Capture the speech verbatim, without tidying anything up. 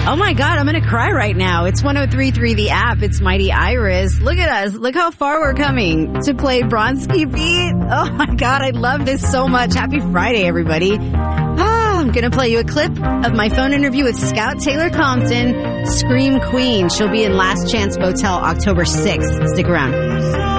Oh my God, I'm going to cry right now. It's one oh three point three The App. It's Mighty Iris. Look at us. Look how far we're coming to play Bronski Beat. Oh my God, I love this so much. Happy Friday, everybody. Ah, I'm going to play you a clip of my phone interview with Scout Taylor Compton, Scream Queen. She'll be in Last Chance Motel October sixth. Stick around.